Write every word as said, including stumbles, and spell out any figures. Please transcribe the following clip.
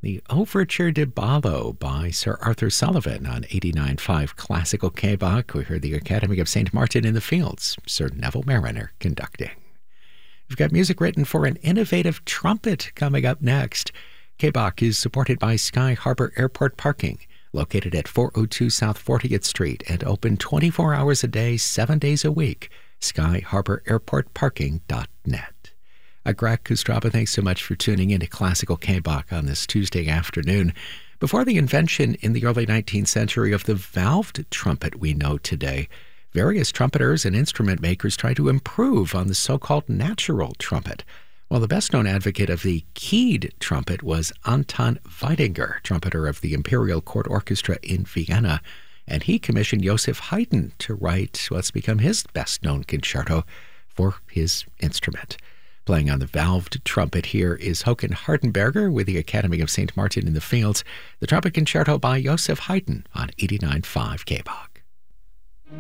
the Overture de Ballo by Sir Arthur Sullivan on eighty-nine point five Classical K-Bach. We heard the Academy of Saint Martin in the Fields, Sir Neville Marriner conducting. We've got music written for an innovative trumpet coming up next. K-Bach is supported by Sky Harbor Airport Parking, located at four oh two South fortieth Street and open twenty-four hours a day, seven days a week. sky harbor airport parking dot net. Uh, Greg Kustraba, thanks so much for tuning in to Classical K-Bach on this Tuesday afternoon. Before the invention in the early nineteenth century of the valved trumpet we know today, various trumpeters and instrument makers tried to improve on the so-called natural trumpet. Well, the best-known advocate of the keyed trumpet was Anton Weidinger, trumpeter of the Imperial Court Orchestra in Vienna, and he commissioned Joseph Haydn to write what's become his best-known concerto for his instrument. Playing on the valved trumpet here is Håkan Hardenberger with the Academy of Saint Martin in the Fields, the trumpet concerto by Joseph Haydn on eighty-nine point five K-Bach.